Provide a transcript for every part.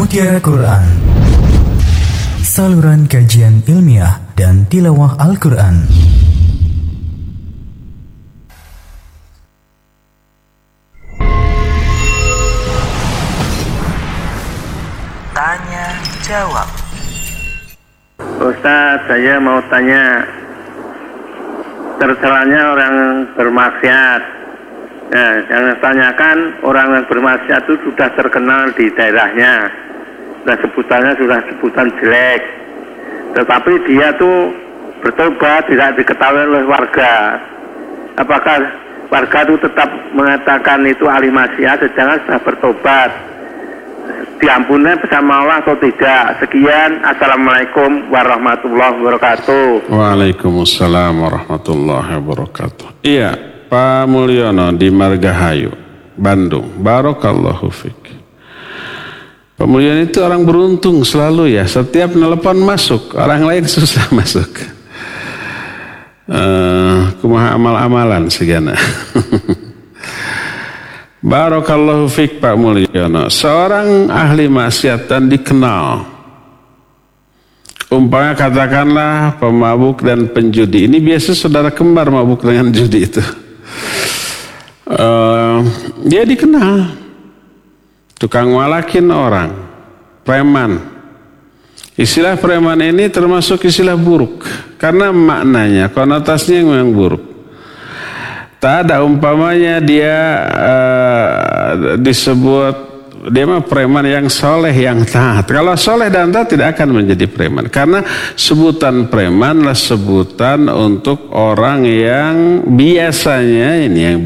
Mutiara Quran, saluran kajian ilmiah dan tilawah Al-Quran. Tanya jawab. Ustaz, saya mau tanya, tercelanya orang bermaksiat. Nah, yang ditanyakan, orang yang bermaksiat itu sudah terkenal di daerahnya, dan sebutannya sudah sebutan jelek. Tetapi dia tuh bertobat, tidak diketahui oleh warga. Apakah warga itu tetap mengatakan itu ahli maksiat, sedangkan sudah bertobat? Diampuni bersama Allah atau tidak? Sekian, Assalamualaikum warahmatullahi wabarakatuh. Waalaikumsalam warahmatullahi wabarakatuh. Iya, Pak Mulyono di Margahayu, Bandung. Barakallahu fiik. Pak Mulyono itu orang beruntung selalu ya. Setiap nelpon masuk, orang lain susah masuk. Kumaha amal-amalan segana. Barakallahu fiik Pak Mulyono. Seorang ahli maksiat dan dikenal. Umpamanya katakanlah pemabuk dan penjudi. Ini biasa saudara kembar mabuk dengan judi itu. Dia dikenal tukang walakin orang, preman. Istilah preman ini termasuk istilah buruk karena maknanya, konotasinya yang buruk. Tak ada umpamanya dia disebut dia mah preman yang soleh, yang taat. Kalau soleh dan taat tidak akan menjadi preman. Karena sebutan preman adalah sebutan untuk orang yang biasanya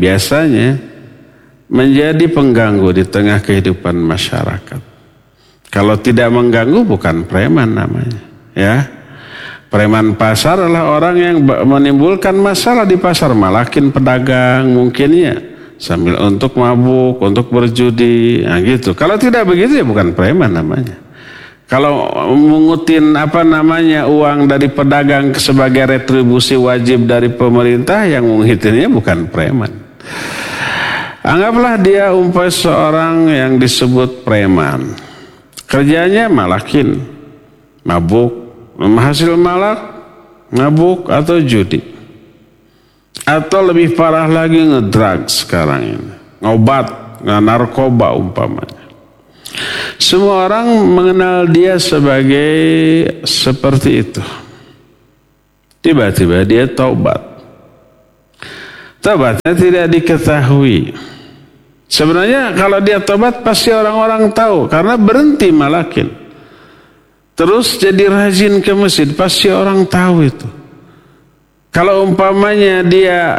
menjadi pengganggu di tengah kehidupan masyarakat. Kalau tidak mengganggu bukan preman namanya. Ya, preman pasar adalah orang yang menimbulkan masalah di pasar, malakin pedagang mungkin ya. Sambil untuk mabuk, untuk berjudi, nah gitu. Kalau tidak begitu ya bukan preman namanya. Kalau mengutin uang dari pedagang sebagai retribusi wajib dari pemerintah, yang mengutinnya bukan preman. Anggaplah dia seorang yang disebut preman. Kerjanya malakin, mabuk, menghasil malak, mabuk atau judi. Atau lebih parah lagi ngedrugs sekarang ini, ngobat, narkoba umpamanya. Semua orang mengenal dia sebagai seperti itu. Tiba-tiba dia taubat. Taubatnya tidak diketahui. Sebenarnya kalau dia taubat pasti orang-orang tahu karena berhenti malakin. Terus jadi rajin ke masjid, pasti orang tahu itu. Kalau umpamanya dia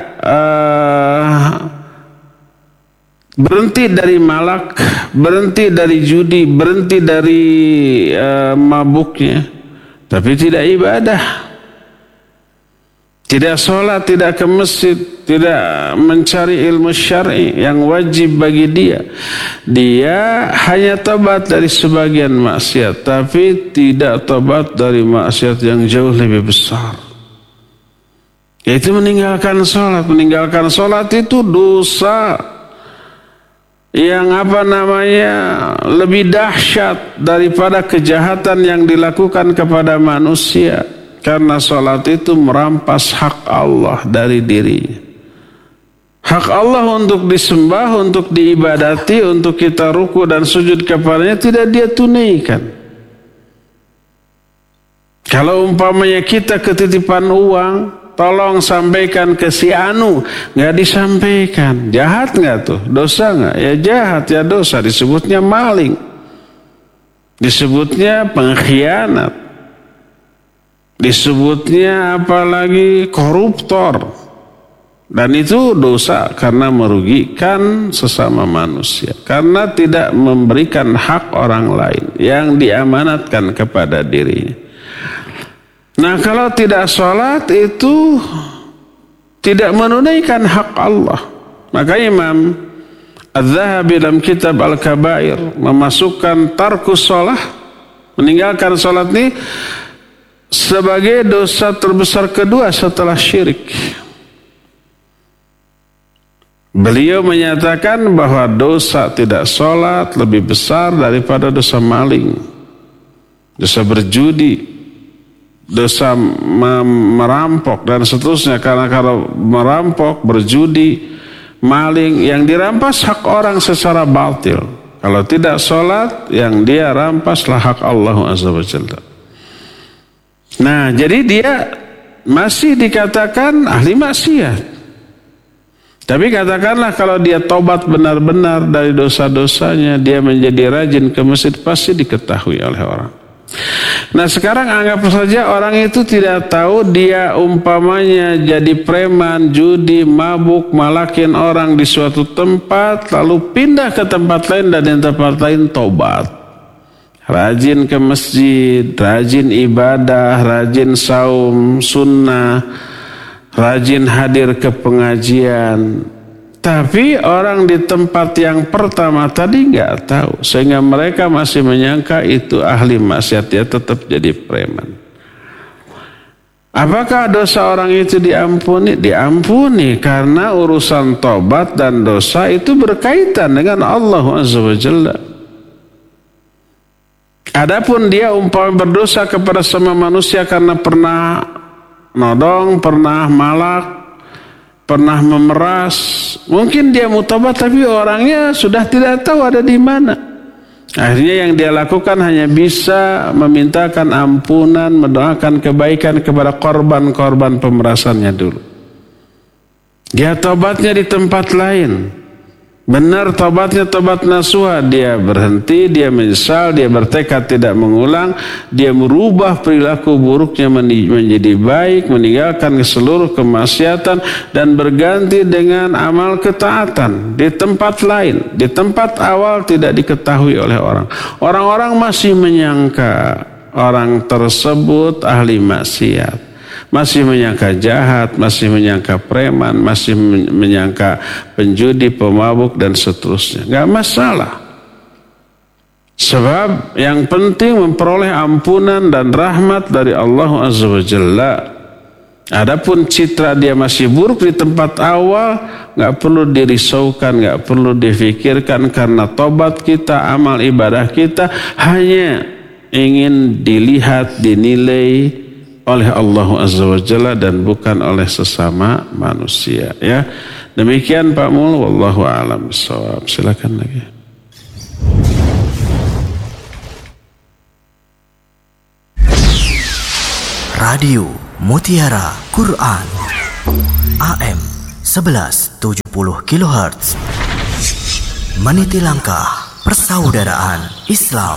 berhenti dari malak, berhenti dari judi, berhenti dari mabuknya, tapi tidak ibadah, tidak sholat, tidak ke masjid, tidak mencari ilmu syar'i yang wajib bagi dia. Dia hanya tobat dari sebagian maksiat, tapi tidak tobat dari maksiat yang jauh lebih besar. Yaitu meninggalkan sholat. Meninggalkan sholat itu dosa yang lebih dahsyat daripada kejahatan yang dilakukan kepada manusia. Karena sholat itu merampas hak Allah dari dirinya. Hak Allah untuk disembah, untuk diibadati, untuk kita ruku dan sujud kepadanya tidak dia tunaikan. Kalau umpamanya kita ketitipan uang, tolong sampaikan ke si Anu, nggak disampaikan, jahat nggak tuh, dosa nggak? Ya jahat, ya dosa. Disebutnya maling, disebutnya pengkhianat, disebutnya apalagi koruptor, dan itu dosa karena merugikan sesama manusia, karena tidak memberikan hak orang lain yang diamanatkan kepada dirinya. Nah, kalau tidak sholat itu tidak menunaikan hak Allah. Maka Imam Az-Zahabi dalam kitab Al-Kabair memasukkan tarkus sholat, meninggalkan sholat ini sebagai dosa terbesar kedua setelah syirik. Beliau menyatakan bahwa dosa tidak sholat lebih besar daripada dosa maling, dosa berjudi, dosa merampok dan seterusnya. Karena kalau merampok, berjudi, maling, yang dirampas hak orang secara batil. Kalau tidak sholat, yang dia rampaslah hak Allah Azza wa Jalla. Nah, jadi dia masih dikatakan ahli maksiat. Tapi katakanlah kalau dia tobat benar-benar dari dosa-dosanya, dia menjadi rajin ke masjid, pasti diketahui oleh orang. Nah sekarang anggap saja orang itu tidak tahu, dia umpamanya jadi preman, judi, mabuk, malakin orang di suatu tempat, lalu pindah ke tempat lain dan di tempat lain tobat. Rajin ke masjid, rajin ibadah, rajin saum, sunnah, rajin hadir ke pengajian. Tapi orang di tempat yang pertama tadi nggak tahu, sehingga mereka masih menyangka itu ahli maksiat, dia tetap jadi preman. Apakah dosa orang itu diampuni? Diampuni, karena urusan tobat dan dosa itu berkaitan dengan Allah Azza wa Jalla. Adapun dia umpama berdosa kepada semua manusia karena pernah nodong, pernah malak, pernah memeras, mungkin dia mutaubat tapi orangnya sudah tidak tahu ada di mana. Akhirnya yang dia lakukan hanya bisa memintakan ampunan, mendoakan kebaikan kepada korban-korban pemerasannya dulu. Dia tobatnya di tempat lain. Benar tobatnya tobat nasuha, dia berhenti, dia menyesal, dia bertekad tidak mengulang, dia merubah perilaku buruknya menjadi baik, meninggalkan seluruh kemaksiatan dan berganti dengan amal ketaatan di tempat lain. Di tempat awal tidak diketahui oleh orang. Orang-orang masih menyangka orang tersebut ahli maksiat, masih menyangka jahat, masih menyangka preman, masih menyangka penjudi, pemabuk dan seterusnya. Gak masalah. Sebab yang penting memperoleh ampunan dan rahmat dari Allah Azza wa Jalla. Adapun citra dia masih buruk di tempat awal, gak perlu dirisaukan, gak perlu difikirkan, karena tobat kita, amal ibadah kita hanya ingin dilihat, dinilai oleh Allah Azza wa Jalla dan bukan oleh sesama manusia, ya. Demikian Pak Mul, wallahu a'lam bishawab. Silakan lagi. Radio Mutiara Quran AM 1170 kHz, meniti langkah persaudaraan Islam.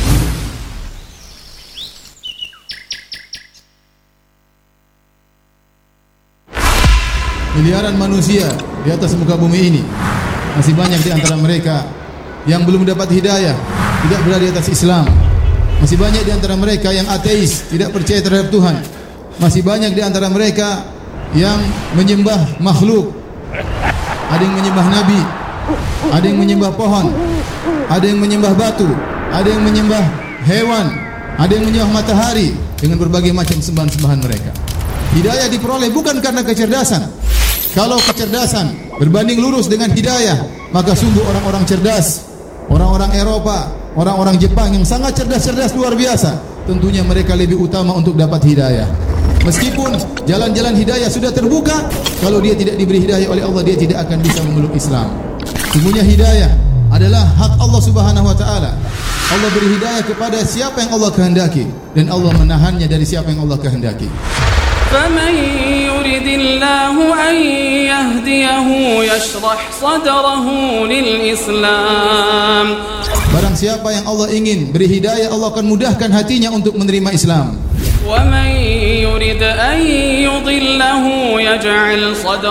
Miliaran manusia di atas muka bumi ini, masih banyak di antara mereka yang belum dapat hidayah, tidak berada di atas Islam. Masih banyak di antara mereka yang ateis, tidak percaya terhadap Tuhan. Masih banyak di antara mereka yang menyembah makhluk. Ada yang menyembah nabi, ada yang menyembah pohon, ada yang menyembah batu, ada yang menyembah hewan, ada yang menyembah matahari dengan berbagai macam sembahan-sembahan mereka. Hidayah diperoleh bukan karena kecerdasan. Kalau kecerdasan berbanding lurus dengan hidayah, maka sungguh orang-orang cerdas, orang-orang Eropa, orang-orang Jepang yang sangat cerdas-cerdas luar biasa, tentunya mereka lebih utama untuk dapat hidayah. Meskipun jalan-jalan hidayah sudah terbuka, kalau dia tidak diberi hidayah oleh Allah, dia tidak akan bisa memeluk Islam. Sungguhnya hidayah adalah hak Allah Subhanahu wa taala. Allah beri hidayah kepada siapa yang Allah kehendaki, dan Allah menahannya dari siapa yang Allah kehendaki. فمن يرد الله أن يهديه يشرح صدره للإسلام. Barang siapa yang Allah ingin beri hidayah, Allah akan mudahkan hatinya untuk menerima Islam. ومن يرد أن يضله يجعل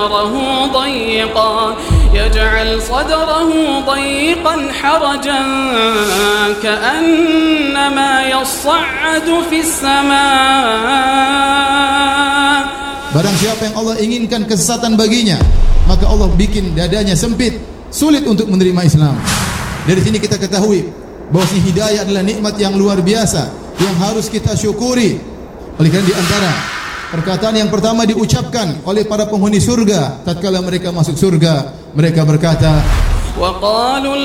صدره ضيقا حرجا كأنما يصعد في السماء. Barang siapa yang Allah inginkan kesesatan baginya, maka Allah bikin dadanya sempit, sulit untuk menerima Islam. Dari sini kita ketahui bahwa hidayah adalah nikmat yang luar biasa yang harus kita syukuri. Oleh karena di antara Perkataan yang pertama diucapkan oleh para penghuni surga tatkala mereka masuk surga, mereka berkata, وقالوا